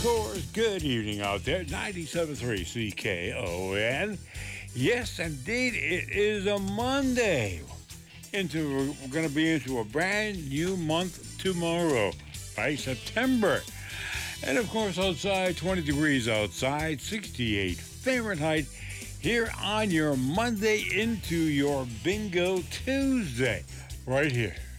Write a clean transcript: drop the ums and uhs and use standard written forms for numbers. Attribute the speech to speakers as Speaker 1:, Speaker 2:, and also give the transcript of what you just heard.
Speaker 1: course, good evening out there. 97.3 CKON. Yes, indeed, it is a Monday. We're going to be into a brand new month tomorrow, right? September. And of course, outside, 20 degrees outside, 68 Fahrenheit. Here on your Monday into your Bingo Tuesday, right here